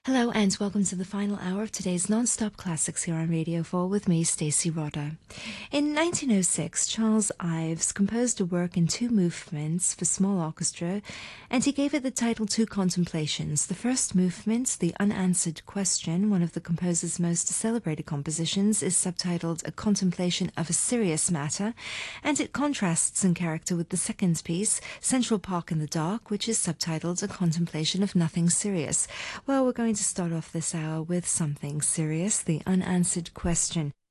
Hello and welcome to the final hour of today's non-stop classics here on Radio 4 with me, Stacey Rodda. In 1906, Charles Ives composed a work in two movements for small orchestra, and he gave it the title Two Contemplations. The first movement, The Unanswered Question, one of the composer's most celebrated compositions, is subtitled A Contemplation of a Serious Matter, and it contrasts in character with the second piece, Central Park in the Dark, which is subtitled A Contemplation of Nothing Serious. Well, we're going to start off this hour with something serious, The Unanswered Question.